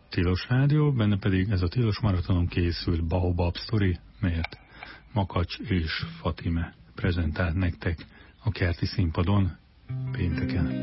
Tilos Rádió, benne pedig ez a Tilos Maratonon készült Baobab Story, melyet Makacs és Fatime prezentált nektek a kerti színpadon pénteken.